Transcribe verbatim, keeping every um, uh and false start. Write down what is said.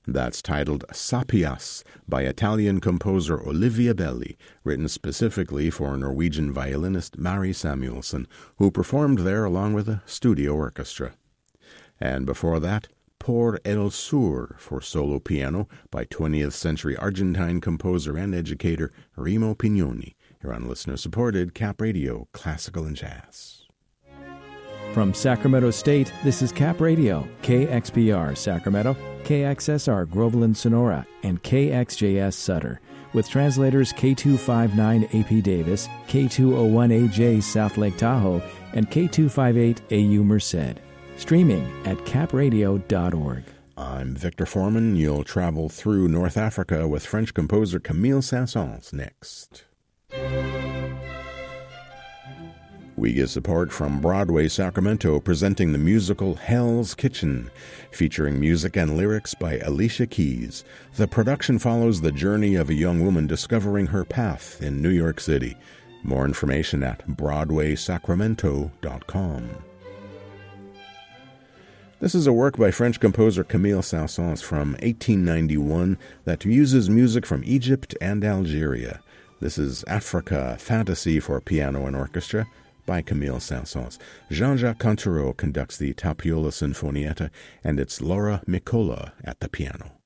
That's titled Sapias by Italian composer Olivia Belli, written specifically for Norwegian violinist Mari Samuelson, who performed there along with a studio orchestra. And before that, Por el Sur for solo piano by twentieth century Argentine composer and educator Remo Pignoni, here on listener-supported Cap Radio, Classical and Jazz. From Sacramento State, this is Cap Radio, K X P R Sacramento, K X S R Groveland Sonora, and K X J S Sutter, with translators K two fifty-nine A P Davis, K two oh one A J South Lake Tahoe, and K two fifty-eight A U Merced. Streaming at cap radio dot org. I'm Victor Foreman. You'll travel through North Africa with French composer Camille Saint-Saëns next. We get support from Broadway Sacramento, presenting the musical Hell's Kitchen, featuring music and lyrics by Alicia Keys. The production follows the journey of a young woman discovering her path in New York City. More information at broadway sacramento dot com. This is a work by French composer Camille Saint-Saëns from eighteen ninety-one that uses music from Egypt and Algeria. This is Africa, Fantasy for Piano and Orchestra by Camille Saint-Saëns. Jean-Jacques Cantereau conducts the Tapiola Sinfonietta, and it's Laura Mikola at the piano.